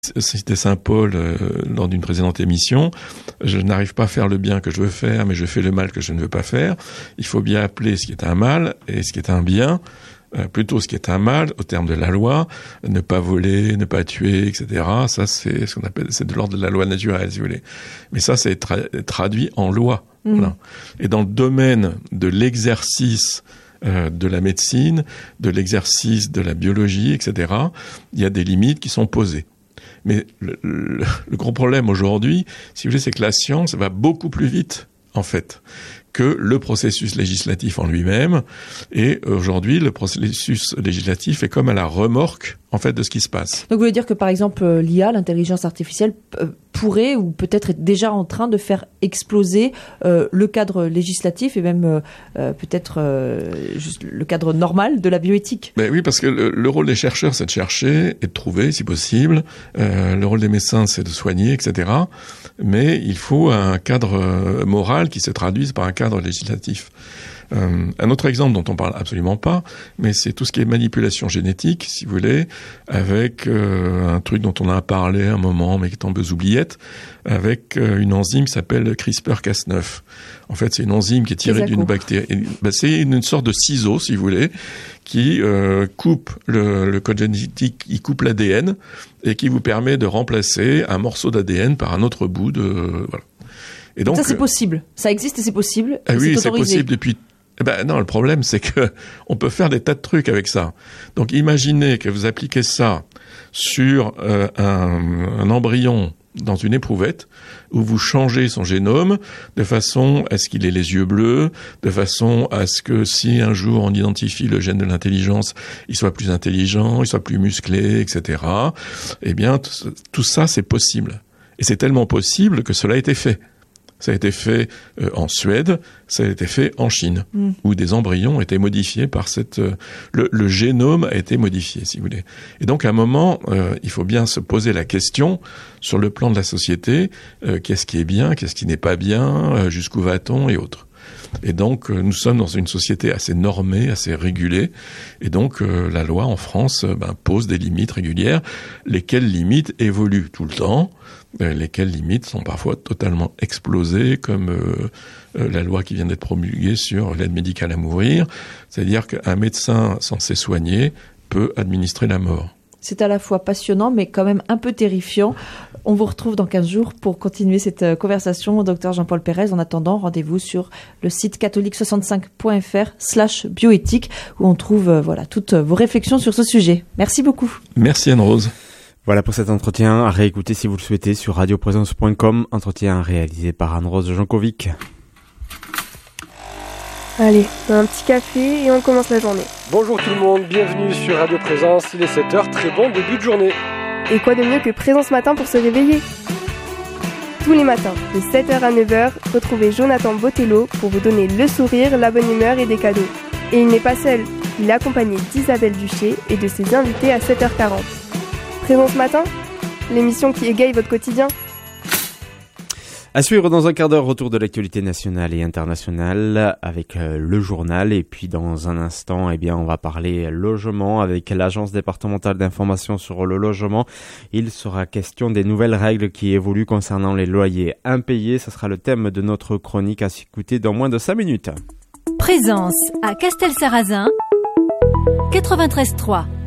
cité Saint-Paul lors d'une précédente émission. Je n'arrive pas à faire le bien que je veux faire, mais je fais le mal que je ne veux pas faire. Il faut bien appeler ce qui est un mal et ce qui est un bien. Plutôt ce qui est un mal au terme de la loi, ne pas voler, ne pas tuer, etc. Ça, c'est ce qu'on appelle, c'est de l'ordre de la loi naturelle, si vous voulez. Mais ça, c'est traduit en loi. Voilà. Et dans le domaine de l'exercice de la médecine, de l'exercice de la biologie, etc., il y a des limites qui sont posées. Mais le gros problème aujourd'hui, si vous voulez, c'est que la science va beaucoup plus vite, en fait, que le processus législatif en lui-même. Et aujourd'hui, le processus législatif est comme à la remorque, en fait, de ce qui se passe. Donc vous voulez dire que, par exemple, l'IA, l'intelligence artificielle, pourrait ou peut-être est déjà en train de faire exploser le cadre législatif et même peut-être juste le cadre normal de la bioéthique. Ben oui, parce que le rôle des chercheurs, c'est de chercher et de trouver, si possible. Le rôle des médecins, c'est de soigner, etc. Mais il faut un cadre moral qui se traduise par un cadre législatif. Un autre exemple dont on parle absolument pas, mais c'est tout ce qui est manipulation génétique, si vous voulez, avec un truc dont on a parlé un moment, mais qui est en aux oubliettes, avec une enzyme qui s'appelle CRISPR-Cas9. En fait, c'est une enzyme qui est tirée d'une bactérie. C'est une sorte de ciseau, si vous voulez, qui coupe le code génétique, qui coupe l'ADN, et qui vous permet de remplacer un morceau d'ADN par un autre bout de... voilà. Et donc, ça, c'est possible. Ça existe et c'est possible. Ah oui, c'est possible depuis... non, le problème, c'est que on peut faire des tas de trucs avec ça. Donc, imaginez que vous appliquez ça sur un embryon dans une éprouvette où vous changez son génome de façon à ce qu'il ait les yeux bleus, de façon à ce que si un jour on identifie le gène de l'intelligence, il soit plus intelligent, il soit plus musclé, etc. Eh bien, tout ça, c'est possible. Et c'est tellement possible que cela a été fait. Ça a été fait en Suède, ça a été fait en Chine, où des embryons ont été modifiés par le génome a été modifié, si vous voulez. Et donc, à un moment, il faut bien se poser la question, sur le plan de la société, qu'est-ce qui est bien, qu'est-ce qui n'est pas bien, jusqu'où va-t-on, et autres. Et donc, nous sommes dans une société assez normée, assez régulée, et donc la loi en France pose des limites régulières, lesquelles limites évoluent tout le temps, lesquelles limites sont parfois totalement explosées, comme la loi qui vient d'être promulguée sur l'aide médicale à mourir, c'est-à-dire qu'un médecin censé soigner peut administrer la mort. C'est à la fois passionnant, mais quand même un peu terrifiant. On vous retrouve dans 15 jours pour continuer cette conversation. Dr Jean-Paul Pérez, en attendant, rendez-vous sur le site catholique65.fr/bioéthique où on trouve toutes vos réflexions sur ce sujet. Merci beaucoup. Merci Anne-Rose. Voilà pour cet entretien à réécouter si vous le souhaitez sur radioprésence.com. Entretien réalisé par Anne-Rose Jankovic. Allez, un petit café et on commence la journée. Bonjour tout le monde, bienvenue sur Radio Présence, il est 7h, très bon début de journée. Et quoi de mieux que Présence Matin pour se réveiller ? Tous les matins, de 7h à 9h, retrouvez Jonathan Botello pour vous donner le sourire, la bonne humeur et des cadeaux. Et il n'est pas seul, il est accompagné d'Isabelle Duché et de ses invités à 7h40. Présence Matin, l'émission qui égaye votre quotidien. À suivre dans un quart d'heure, retour de l'actualité nationale et internationale avec le journal. Et puis dans un instant, on va parler logement avec l'Agence départementale d'information sur le logement. Il sera question des nouvelles règles qui évoluent concernant les loyers impayés. Ce sera le thème de notre chronique à s'écouter dans moins de 5 minutes. Présence à Castelsarrasin, 93.3.